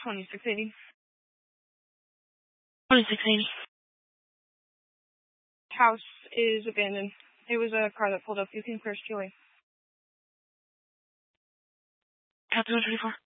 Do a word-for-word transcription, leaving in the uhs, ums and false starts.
twenty-six eighty. twenty-six eighty. House is abandoned. It was a car that pulled up. You can clear Steely. Cat two twenty-four.